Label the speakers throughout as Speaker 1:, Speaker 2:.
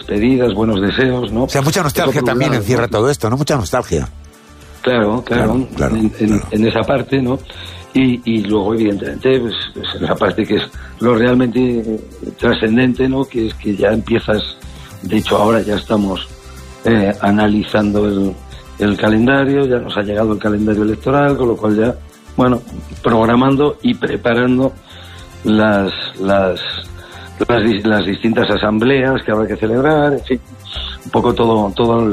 Speaker 1: despedidas, buenos deseos, ¿no?
Speaker 2: O sea, mucha nostalgia también encierra todo esto, ¿no? Mucha nostalgia.
Speaker 1: Claro, en esa parte, ¿no? Y luego, evidentemente, pues esa parte que es lo realmente trascendente, ¿no? Que es que ya empiezas, de hecho ahora ya estamos analizando el calendario, ya nos ha llegado el calendario electoral, con lo cual ya, bueno, programando y preparando las distintas asambleas que habrá que celebrar, en fin, un poco todo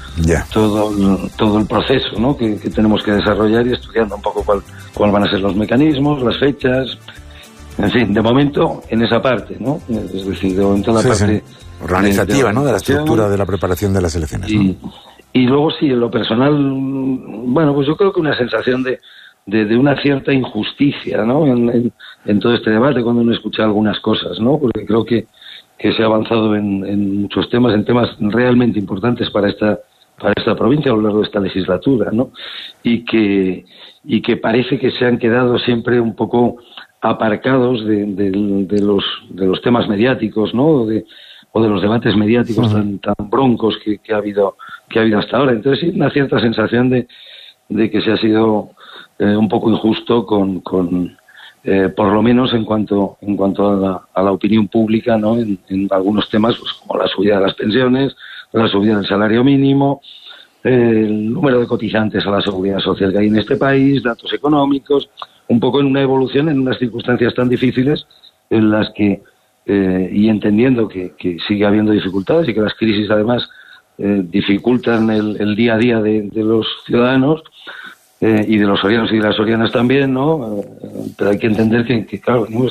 Speaker 1: el proceso, ¿no? que tenemos que desarrollar, y estudiando un poco cuál van a ser los mecanismos, las fechas, en fin, de momento en esa parte, ¿no? Es decir, de momento la parte
Speaker 2: organizativa, ¿no? De la estructura de la preparación de las elecciones, ¿no?
Speaker 1: Y luego sí, en lo personal, bueno, pues yo creo que una sensación de una cierta injusticia, ¿no? En todo este debate, cuando uno escucha algunas cosas, ¿no? Porque creo que se ha avanzado en muchos temas, en temas realmente importantes para esta provincia a lo largo de esta legislatura, ¿no? Y que parece que se han quedado siempre un poco aparcados de los temas mediáticos, ¿no? O de los debates mediáticos tan broncos que ha habido hasta ahora. Entonces sí, una cierta sensación de que se ha sido un poco injusto con por lo menos en cuanto a la opinión pública, ¿no? En algunos temas, pues, como la subida de las pensiones, la subida del salario mínimo, el número de cotizantes a la seguridad social que hay en este país, datos económicos, un poco en una evolución en unas circunstancias tan difíciles en las que, y entendiendo que sigue habiendo dificultades y que las crisis además dificultan el día a día de los ciudadanos, y de los sorianos y de las sorianas también, ¿no? Pero hay que entender que claro, venimos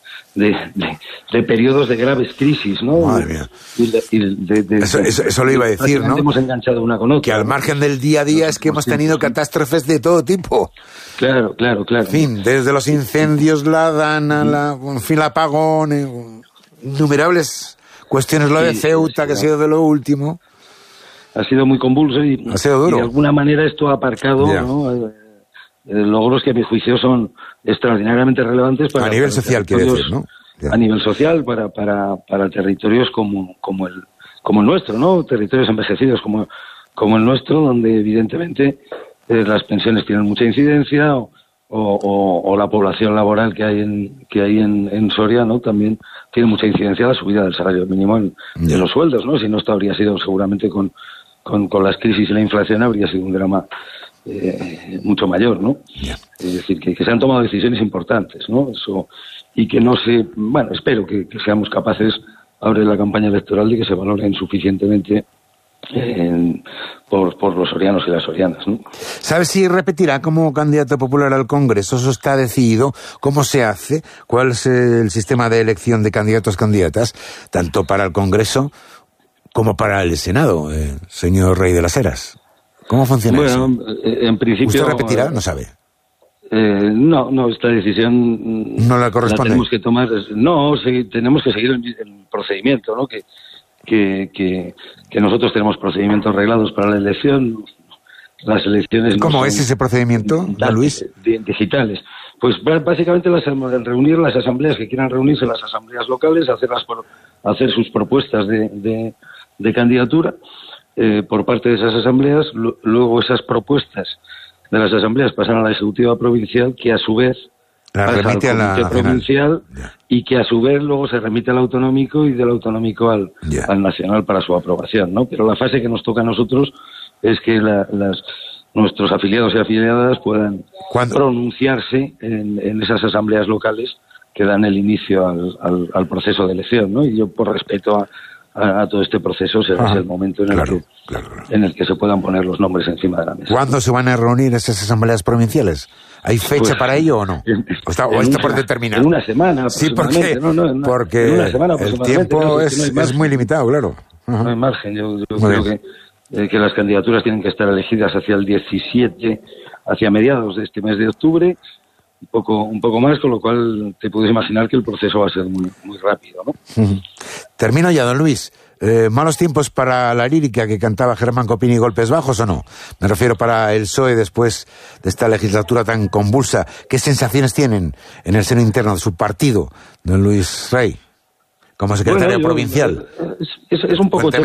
Speaker 1: de periodos de graves crisis, ¿no?
Speaker 2: Madre mía. Eso lo iba a decir, ¿no?
Speaker 1: Hemos enganchado una con otra.
Speaker 2: Que al margen del día a día es que hemos tenido catástrofes de todo tipo.
Speaker 1: Claro.
Speaker 2: En fin, desde los incendios, la dana, el apagón, innumerables cuestiones, lo de Ceuta, que ha sido de lo último.
Speaker 1: Ha sido muy convulso y de alguna manera esto ha aparcado, ¿no? Logros que a mi juicio son extraordinariamente relevantes para...
Speaker 2: A nivel social, quiere decir, ¿no?
Speaker 1: A nivel social, para territorios como el nuestro, ¿no? Territorios envejecidos como el nuestro, donde evidentemente las pensiones tienen mucha incidencia, o la población laboral que hay en Soria, ¿no? También tiene mucha incidencia la subida del salario mínimo en los sueldos, ¿no? Si no, esto habría sido seguramente con las crisis y la inflación habría sido un drama mucho mayor, ¿no? Es decir, que se han tomado decisiones importantes, ¿no? Eso, y que no se... Bueno, espero que seamos capaces, ahora en la campaña electoral, de que se valoren suficientemente por los sorianos y las sorianas, ¿no?
Speaker 2: ¿Sabes si repetirá como candidato popular al Congreso? ¿Eso está decidido? ¿Cómo se hace? ¿Cuál es el sistema de elección de candidatos-candidatas, tanto para el Congreso como para el Senado, señor Rey de las Heras? ¿Cómo funciona eso?
Speaker 1: En principio...
Speaker 2: ¿Usted repetirá? No sabe.
Speaker 1: No, esta decisión...
Speaker 2: ¿No la corresponde?
Speaker 1: Tenemos que tomar... No, tenemos que seguir el procedimiento, ¿no? Que nosotros tenemos procedimientos reglados para la elección. Las elecciones...
Speaker 2: ¿Cómo es ese procedimiento, don Luis?
Speaker 1: Digitales. Pues básicamente reunir las asambleas que quieran reunirse, las asambleas locales, hacer sus propuestas de candidatura por parte de esas asambleas. Luego esas propuestas de las asambleas pasan a la ejecutiva provincial, que a su vez
Speaker 2: la remite
Speaker 1: al comité provincial, y que a su vez luego se remite al autonómico, y del autonómico al nacional para su aprobación, ¿no? Pero la fase que nos toca a nosotros es que nuestros afiliados y afiliadas puedan pronunciarse en esas asambleas locales que dan el inicio al proceso de elección, ¿no? Y yo, por respeto a todo este proceso, será el momento en el que se puedan poner los nombres encima de la mesa.
Speaker 2: ¿Cuándo se van a reunir esas asambleas provinciales? ¿Hay fecha para ello o no? ¿O está por determinar?
Speaker 1: En una semana.
Speaker 2: Sí, porque
Speaker 1: en una semana,
Speaker 2: el tiempo es muy limitado, claro.
Speaker 1: No hay margen. Yo creo que las candidaturas tienen que estar elegidas hacia el 17, hacia mediados de este mes de octubre, un poco más, con lo cual te puedes imaginar que el proceso va a ser muy, muy rápido, ¿no?
Speaker 2: Termino ya, don Luis. ¿Malos tiempos para la lírica que cantaba Germán Copini, Golpes Bajos, o no? Me refiero para el PSOE después de esta legislatura tan convulsa. ¿Qué sensaciones tienen en el seno interno de su partido, don Luis Rey? como secretaria provincial.
Speaker 1: Es un poco...